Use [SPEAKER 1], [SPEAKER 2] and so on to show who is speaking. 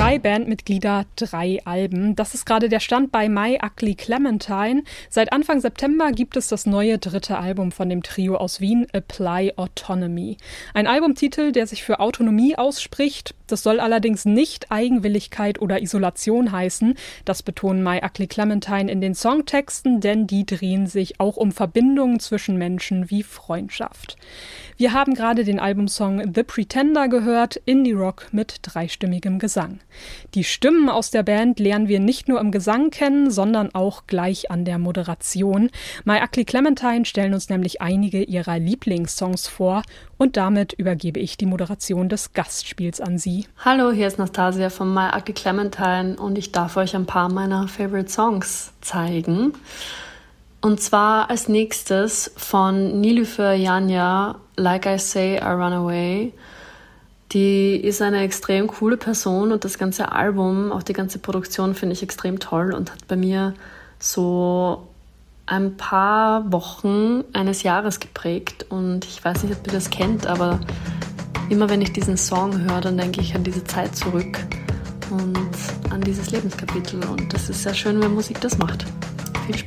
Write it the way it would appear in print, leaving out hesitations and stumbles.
[SPEAKER 1] 3 Bandmitglieder, 3 Alben. Das ist gerade der Stand bei My Ugly Clementine. Seit Anfang September gibt es das neue 3. Album von dem Trio aus Wien, Apply Autonomy. Ein Albumtitel, der sich für Autonomie ausspricht. Das soll allerdings nicht Eigenwilligkeit oder Isolation heißen. Das betonen My Ugly Clementine in den Songtexten, denn die drehen sich auch um Verbindungen zwischen Menschen wie Freundschaft. Wir haben gerade den Albumsong The Pretender gehört, Indie-Rock mit dreistimmigem Gesang. Die Stimmen aus der Band lernen wir nicht nur im Gesang kennen, sondern auch gleich an der Moderation. My Ugly Clementine stellen uns nämlich einige ihrer Lieblingssongs vor und damit übergebe ich die Moderation des Gastspiels an Sie.
[SPEAKER 2] Hallo, hier ist Nastasia von My Ugly Clementine und ich darf euch ein paar meiner Favorite Songs zeigen. Und zwar als nächstes von Nilüfer Yanya, Like I Say, I Run Away. Die ist eine extrem coole Person und das ganze Album, auch die ganze Produktion finde ich extrem toll und hat bei mir so ein paar Wochen eines Jahres geprägt. Und ich weiß nicht, ob ihr das kennt, aber immer wenn ich diesen Song höre, dann denke ich an diese Zeit zurück und an dieses Lebenskapitel. Und das ist sehr schön, wenn Musik das macht.